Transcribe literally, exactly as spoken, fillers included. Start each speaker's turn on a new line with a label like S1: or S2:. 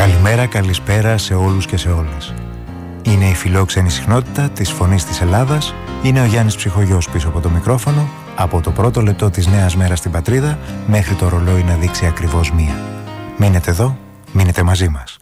S1: Καλημέρα, καλησπέρα σε όλους και σε όλες. Είναι η φιλόξενη συχνότητα της Φωνής της Ελλάδας. Είναι ο Γιάννης Ψυχογιός πίσω από το μικρόφωνο, από το πρώτο λεπτό της νέας μέρας στην πατρίδα μέχρι το ρολόι να δείξει ακριβώς μία. Μείνετε εδώ, μείνετε μαζί μας.